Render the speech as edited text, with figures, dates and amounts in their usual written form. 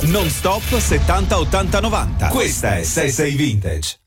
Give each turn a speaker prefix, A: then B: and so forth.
A: Non stop 70 80 90. Questa è 66 Vintage.